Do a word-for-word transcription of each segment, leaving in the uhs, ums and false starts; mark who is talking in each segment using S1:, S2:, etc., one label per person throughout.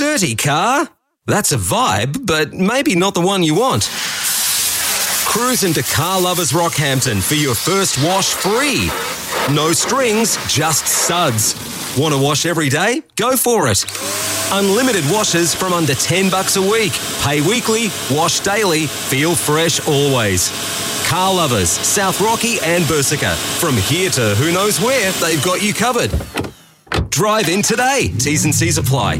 S1: dirty car? That's a vibe, but maybe not the one you want. Cruise into Car Lovers Rockhampton for your first wash free. No strings, just suds. Want to wash every day? Go for it. Unlimited washes from under ten bucks a week. Pay weekly, wash daily, feel fresh always. Car Lovers, South Rocky and Bersica. From here to who knows where, they've got you covered. Drive in today. T's and C's apply.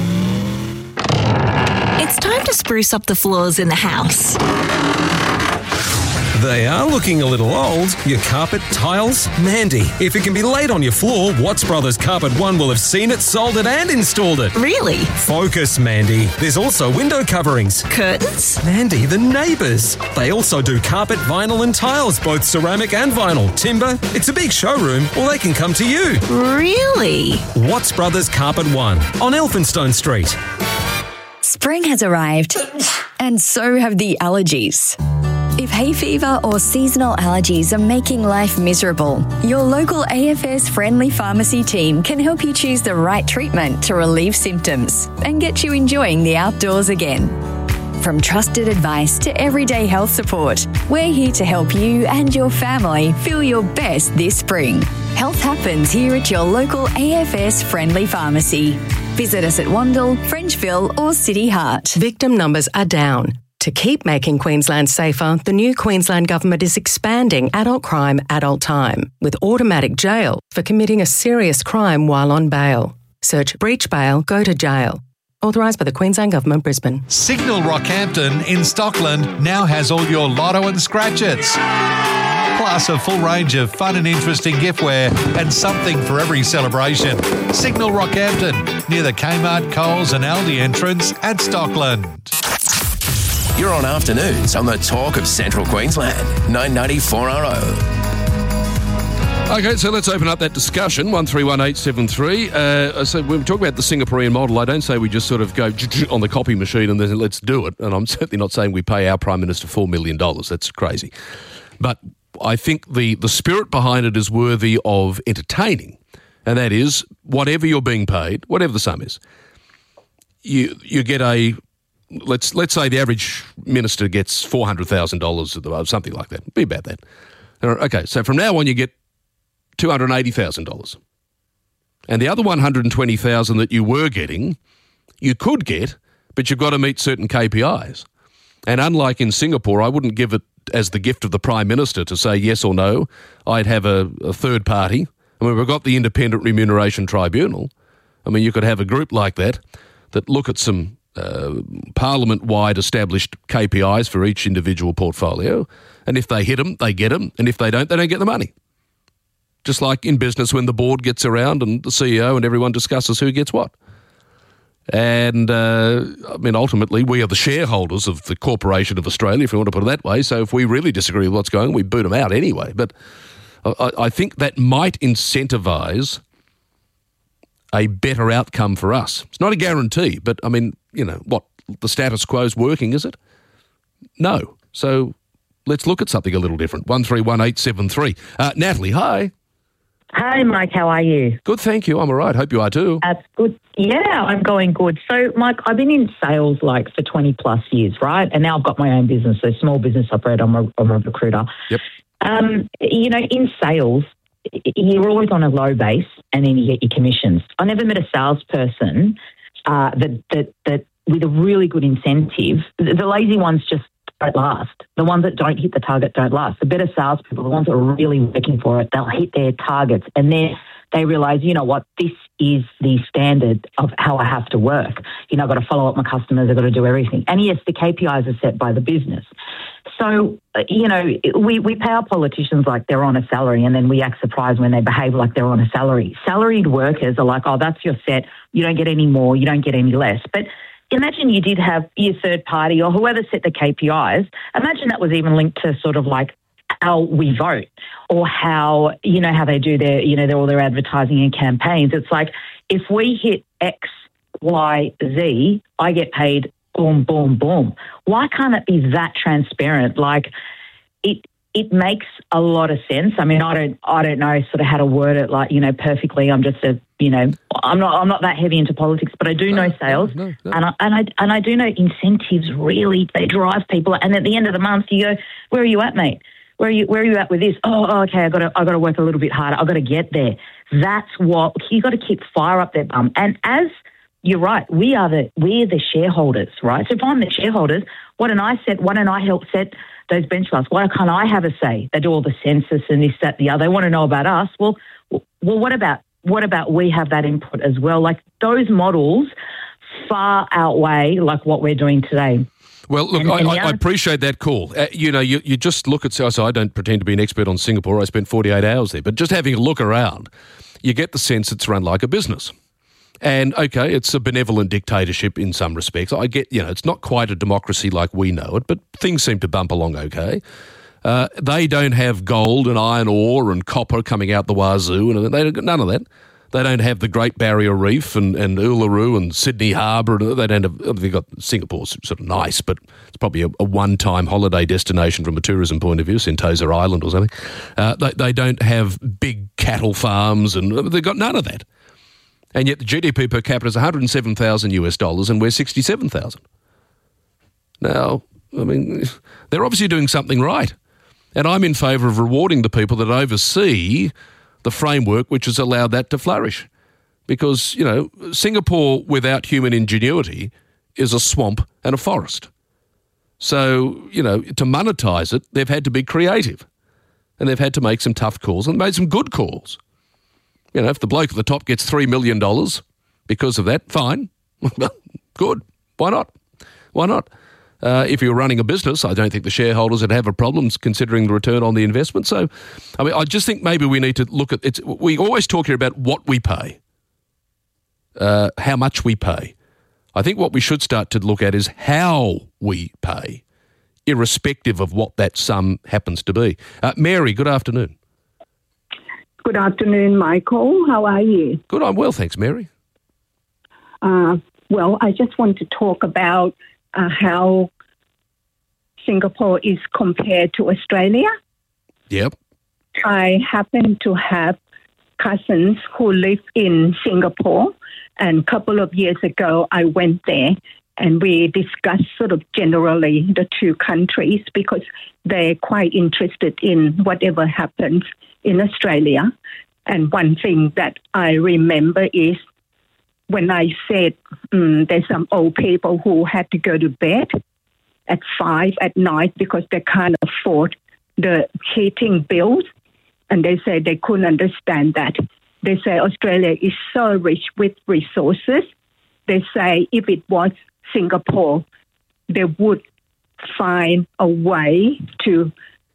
S2: It's time to spruce up the floors in the house.
S1: They are looking a little old. Your carpet, tiles, Mandy. If it can be laid on your floor, Watts Brothers Carpet One will have seen it, sold it and installed it.
S2: Really?
S1: Focus, Mandy. There's also window coverings.
S2: Curtains?
S1: Mandy, the neighbours. They also do carpet, vinyl and tiles, both ceramic and vinyl. Timber. It's a big showroom, or they can come to you.
S2: Really?
S1: Watts Brothers Carpet One on Elphinstone Street.
S3: Spring has arrived, and so have the allergies. If hay fever or seasonal allergies are making life miserable, your local A F S Friendly Pharmacy team can help you choose the right treatment to relieve symptoms and get you enjoying the outdoors again. From trusted advice to everyday health support, we're here to help you and your family feel your best this spring. Health happens here at your local A F S Friendly Pharmacy. Visit us at Wandle, Frenchville or City Heart.
S4: Victim numbers are down. To keep making Queensland safer, the new Queensland Government is expanding adult crime, adult time, with automatic jail for committing a serious crime while on bail. Search breach bail, go to jail. Authorised by the Queensland Government, Brisbane.
S5: Signal Rockhampton in Stockland now has all your lotto and scratchers. Plus a full range of fun and interesting giftware and something for every celebration. Signal Rockhampton, near the Kmart, Coles and Aldi entrance at Stockland.
S6: You're on afternoons on the Talk of Central Queensland, nine ninety-four R O.
S7: Okay, so let's open up that discussion, one three one eight seven three. Uh, so when we talk about the Singaporean model, I don't say we just sort of go on the copy machine and then let's do it. And I'm certainly not saying we pay our Prime Minister four million dollars. That's crazy. But I think the, the spirit behind it is worthy of entertaining. And that is, whatever you're being paid, whatever the sum is, you you get a... Let's let's say the average minister gets four hundred thousand dollars, something like that. Be about that. Okay, so from now on you get two hundred eighty thousand dollars. And the other one hundred twenty thousand dollars that you were getting, you could get, but you've got to meet certain K P Is. And unlike in Singapore, I wouldn't give it as the gift of the Prime Minister to say yes or no. I'd have a, a third party. I mean, we've got the Independent Remuneration Tribunal. I mean, you could have a group like that that look at some Uh, Parliament-wide established K P Is for each individual portfolio, and if they hit them, they get them, and if they don't, they don't get the money. Just like in business when the board gets around and the C E O and everyone discusses who gets what. And, uh, I mean, ultimately, we are the shareholders of the Corporation of Australia, if you want to put it that way, so if we really disagree with what's going on, we boot them out anyway. But I, I think that might incentivise a better outcome for us. It's not a guarantee, but, I mean, you know, what, the status quo is working, is it? No. So let's look at something a little different. one three one eight seven three. Uh, Natalie, hi.
S8: Hi, Mike. How are you?
S7: Good, thank you. I'm all right. Hope you are too.
S8: That's good. Yeah, I'm going good. So, Mike, I've been in sales like for twenty plus years, right? And now I've got my own business, so small business operator. I'm a, I'm a recruiter.
S7: Yep.
S8: Um, you know, in sales, you're always on a low base and then you get your commissions. I never met a salesperson uh, that, that, that with a really good incentive. The, the lazy ones just don't last. The ones that don't hit the target don't last. The better salespeople, the ones that are really working for it, they'll hit their targets and then they realise, you know what, this is the standard of how I have to work. You know, I've got to follow up my customers, I've got to do everything. And yes, the K P Is are set by the business. So, you know, we, we pay our politicians like they're on a salary and then we act surprised when they behave like they're on a salary. Salaried workers are like, oh, that's your set. You don't get any more. You don't get any less. But imagine you did have your third party or whoever set the K P Is. Imagine that was even linked to sort of like how we vote or how, you know, how they do their, you know, their, all their advertising and campaigns. It's like if we hit X, Y, Z, I get paid boom, boom, boom. Why can't it be that transparent? Like it it makes a lot of sense. I mean, I don't I don't know sort of how to word it like, you know, perfectly. I'm just a, you know, I'm not I'm not that heavy into politics, but I do
S7: no,
S8: know sales,
S7: no, no, no.
S8: and I and I and I do know incentives really they drive people. And at the end of the month, you go, where are you at, mate? Where are you where are you at with this? Oh, oh okay, I got to I got to work a little bit harder. I got to get there. That's what you got to keep fire up their bum. And as you're right, we are the we're the shareholders, right? So if I'm the shareholders, why don't I set? Why don't I help set those benchmarks? Why can't I have a say? They do all the census and this, that, the other. They want to know about us. Well, well, what about what about we have that input as well? Like those models far outweigh like what we're doing today.
S7: Well, look,
S8: and,
S7: I,
S8: and
S7: I, I appreciate that call. Uh, you know, you, you just look at, so I don't pretend to be an expert on Singapore. I spent forty-eight hours there, but just having a look around, you get the sense it's run like a business. And, okay, it's a benevolent dictatorship in some respects. I get, you know, it's not quite a democracy like we know it, but things seem to bump along okay. Uh, they don't have gold and iron ore and copper coming out the wazoo, and they don't, none of that. They don't have the Great Barrier Reef and, and Uluru and Sydney Harbour. They don't have, they've got Singapore's sort of nice, but it's probably a, a one-time holiday destination from a tourism point of view, Sentosa Island or something. Uh, they, they don't have big cattle farms, and they've got none of that. And yet the G D P per capita is one hundred seven thousand US dollars and we're sixty-seven thousand. Now, I mean, they're obviously doing something right. And I'm in favour of rewarding the people that oversee the framework which has allowed that to flourish. Because, you know, Singapore without human ingenuity is a swamp and a forest. So, you know, to monetise it, they've had to be creative. And they've had to make some tough calls and made some good calls. You know, if the bloke at the top gets three million dollars because of that, fine. Good. Why not? Why not? Uh, if you're running a business, I don't think the shareholders would have a problem considering the return on the investment. So, I mean, I just think maybe we need to look at it. We always talk here about what we pay, uh, how much we pay. I think what we should start to look at is how we pay, irrespective of what that sum happens to be. Uh, Mary, good afternoon.
S9: Good afternoon, Michael. How are you?
S7: Good, I'm well, thanks, Mary.
S9: Uh, well, I just want to talk about uh, how Singapore is compared to Australia.
S7: Yep.
S9: I happen to have cousins who live in Singapore, and a couple of years ago I went there and we discussed sort of generally the two countries because they're quite interested in whatever happens in Australia. And one thing that I remember is when I said um, there's some old people who had to go to bed at five at night because they can't afford the heating bills. And they said they couldn't understand that. They say Australia is so rich with resources. They say if it was Singapore, they would find a way to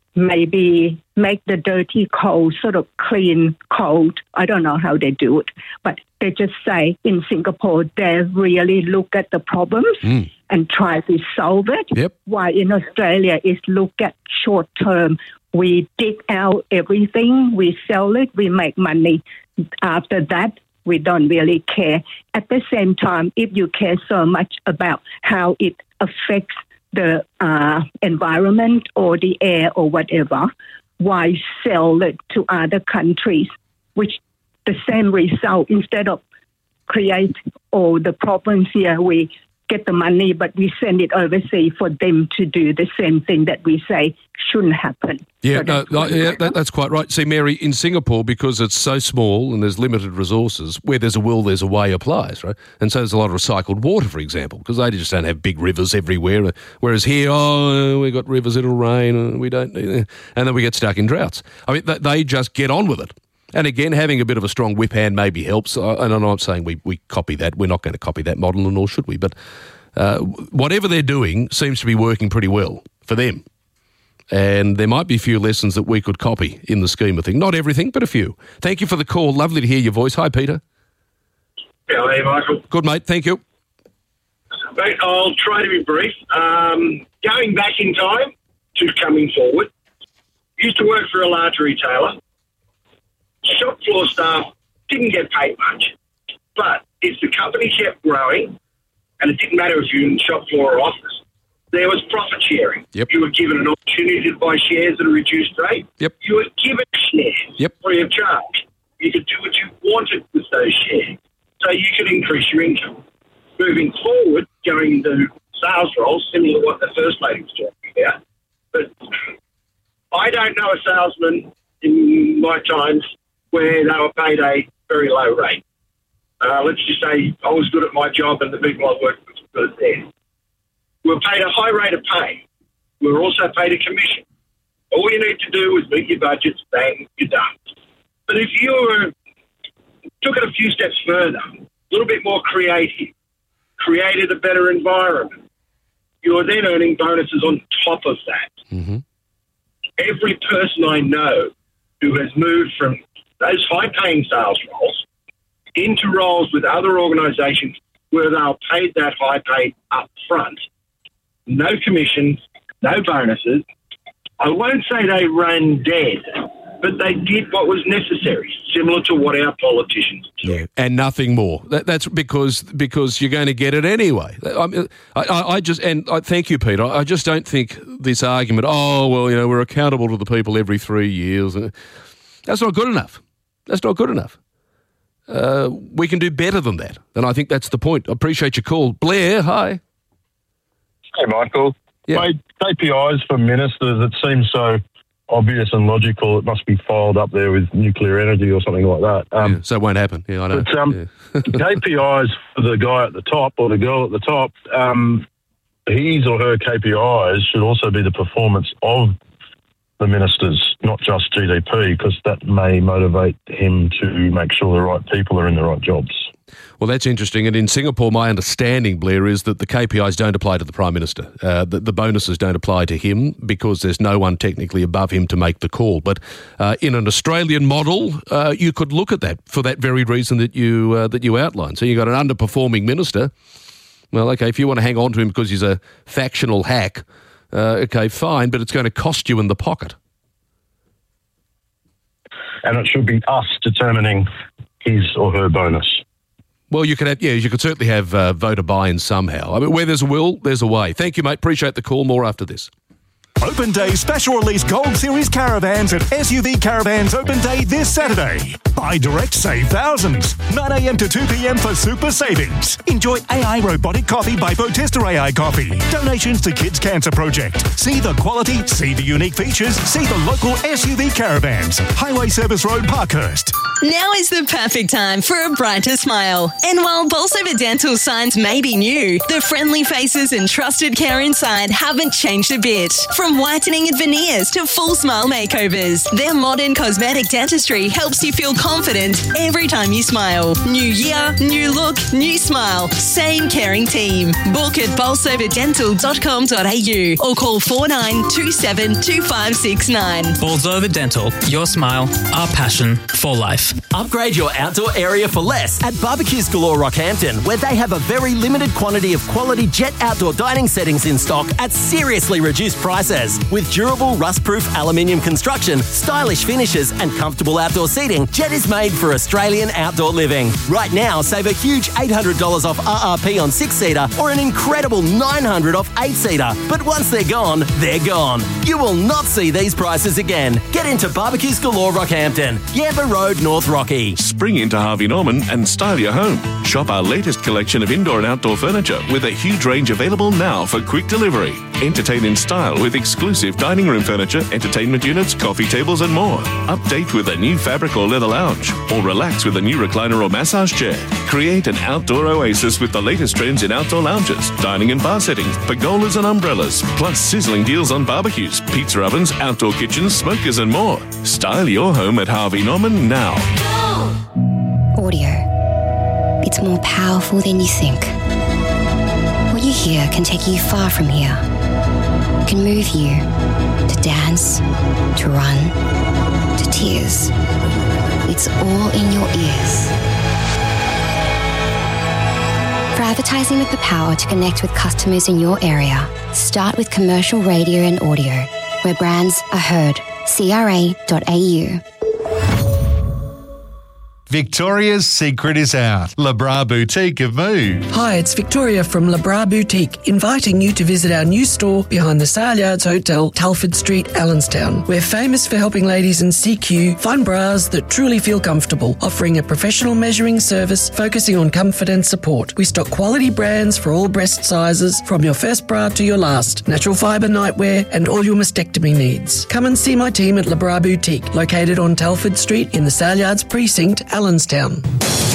S9: maybe make the dirty coal sort of clean coal. I don't know how they do it, but they just say in Singapore, they really look at the problems mm. and try to solve it.
S7: Yep.
S9: While in Australia, is look at short term. We dig out everything, we sell it, we make money. After that, we don't really care. At the same time, if you care so much about how it affects the uh, environment or the air or whatever, why sell it to other countries, which the same result, instead of create all the problems here, we get the money, but we send it overseas for them to do the same thing that we say shouldn't happen.
S7: Yeah,
S9: so
S7: no,
S9: that's,
S7: no, yeah that, that's quite right. See, Mary, in Singapore, because it's so small and there's limited resources, where there's a will, there's a way applies, right? And so there's a lot of recycled water, for example, because they just don't have big rivers everywhere. Whereas here, oh, we've got rivers, it'll rain, and we don't, and then we get stuck in droughts. I mean, they just get on with it. And again, having a bit of a strong whip hand maybe helps. And I'm not saying we, we copy that. We're not going to copy that model, and nor should we. But uh, whatever they're doing seems to be working pretty well for them. And there might be a few lessons that we could copy in the scheme of things. Not everything, but a few. Thank you for the call. Lovely to hear your voice. Hi, Peter.
S10: How are you, Michael?
S7: Good, mate. Thank you.
S10: Mate, I'll try to be brief. Um, going back in time to coming forward, used to work for a large retailer. Shop floor staff didn't get paid much, but if the company kept growing, and it didn't matter if you were in shop floor or office, there was profit sharing.
S7: Yep.
S10: You were given an opportunity to buy shares at a reduced rate.
S7: Yep.
S10: You were given shares
S7: yep.
S10: free of charge. You could do what you wanted with those shares, so you could increase your income. Moving forward, going into sales roles, similar to what the First Lady was talking about, but I don't know a salesman in my times where they were paid a very low rate. Uh, let's just say I was good at my job and the people I worked with were good there. We were paid a high rate of pay. We were also paid a commission. All you need to do is meet your budgets, bang, you're done. But if you were, took it a few steps further, a little bit more creative, created a better environment, you're then earning bonuses on top of that.
S7: Mm-hmm.
S10: Every person I know who has moved from those high-paying sales roles into roles with other organisations where they're paid that high pay up front, no commissions, no bonuses. I won't say they ran dead, but they did what was necessary, similar to what our politicians do.
S7: Yeah, and nothing more. That, that's because because you're going to get it anyway. I, mean, I, I just and I thank you, Peter. I just don't think this argument. Oh well, you know, we're accountable to the people every three years. That's not good enough. That's not good enough. Uh, we can do better than that, and I think that's the point. I appreciate your call, Blair. Hi.
S11: Hey, Michael.
S7: Yeah.
S11: Mate, K P Is for ministers, it seems so obvious and logical. It must be filed up there with nuclear energy or something like that. Um,
S7: yeah, so it won't happen. Yeah, I know.
S11: But um,
S7: yeah.
S11: K P Is for the guy at the top or the girl at the top, um, his or her K P Is should also be the performance of the ministers, not just G D P, because that may motivate him to make sure the right people are in the right jobs.
S7: Well, that's interesting. And in Singapore, my understanding, Blair, is that the K P Is don't apply to the Prime Minister. Uh, the, the bonuses don't apply to him because there's no one technically above him to make the call. But uh, in an Australian model, uh, you could look at that for that very reason that you uh, that you outlined. So you've got an underperforming minister. Well, okay, if you want to hang on to him because he's a factional hack, uh, okay, fine, but it's going to cost you in the pocket.
S11: And it should be us determining his or her bonus.
S7: Well, you could have, yeah, you could certainly have uh, voter buy-in somehow. I mean, where there's a will, there's a way. Thank you, mate. Appreciate the call. More after this.
S12: Open Day special release Gold Series caravans at S U V Caravans Open Day this Saturday. Buy direct, save thousands. nine a.m. to two p.m. for super savings. Enjoy A I robotic coffee by Botesta A I Coffee. Donations to Kids Cancer Project. See the quality, see the unique features, see the local S U V Caravans. Highway Service Road, Parkhurst.
S13: Now is the perfect time for a brighter smile. And while Bolsover Dental signs may be new, the friendly faces and trusted care inside haven't changed a bit. From whitening and veneers to full smile makeovers, their modern cosmetic dentistry helps you feel confident every time you smile. New year, new look, new smile. Same caring team. Book at bolsover dental dot com dot a u or call four nine two seven two five six nine.
S14: Bolsover Dental. Your smile, our passion for life.
S15: Upgrade your outdoor area for less at Barbecues Galore Rockhampton, where they have a very limited quantity of quality Jet outdoor dining settings in stock at seriously reduced prices. With durable, rust-proof aluminium construction, stylish finishes and comfortable outdoor seating, Jet is made for Australian outdoor living. Right now, save a huge eight hundred dollars off R R P on six-seater or an incredible nine hundred dollars off eight-seater. But once they're gone, they're gone. You will not see these prices again. Get into Barbecues Galore Rockhampton, Yamba Road, North Rocky.
S16: Spring into Harvey Norman and style your home. Shop our latest collection of indoor and outdoor furniture with a huge range available now for quick delivery. Entertain in style with exclusive dining room furniture, entertainment units, coffee tables and more. Update with a new fabric or leather lounge, or relax with a new recliner or massage chair. Create an outdoor oasis with the latest trends in outdoor lounges, dining and bar settings, pergolas and umbrellas, plus sizzling deals on barbecues, pizza ovens, outdoor kitchens, smokers and more. Style your home at Harvey Norman now.
S17: Audio. It's more powerful than you think. What you hear can take you far from here. It can move you to dance, to run, to tears. It's all in your ears. For advertising with the power to connect with customers in your area, start with commercial radio and audio, where brands are heard. C R A dot A U.
S5: Victoria's secret is out. LeBras Boutique have moved.
S18: Hi, it's Victoria from LeBras Boutique, inviting you to visit our new store behind the Sale Yards Hotel, Telford Street, Allenstown. We're famous for helping ladies in C Q find bras that truly feel comfortable, offering a professional measuring service focusing on comfort and support. We stock quality brands for all breast sizes, from your first bra to your last, natural fibre nightwear and all your mastectomy needs. Come and see my team at LeBras Boutique, located on Telford Street in the Sale Yards Precinct, Allenstown.